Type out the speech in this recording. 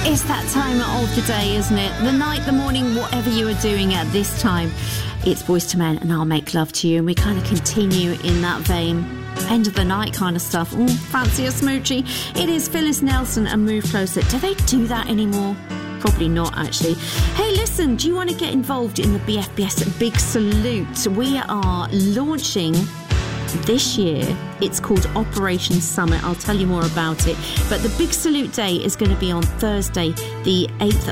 It's that time of the day, isn't it? The night, the morning, whatever you are doing at this time. It's Boyz II Men and I'll Make Love to You. And we kind of continue in that vein. End of the night kind of stuff. Ooh, fancy a smoochie. It is Phyllis Nelson and Move Closer. Do they do that anymore? Probably not, actually. Hey, listen, do you want to get involved in the BFBS Big Salute? We are launching this year. It's called Operation Summit. I'll tell you more about it. But the Big Salute Day is going to be on Thursday, the 8th of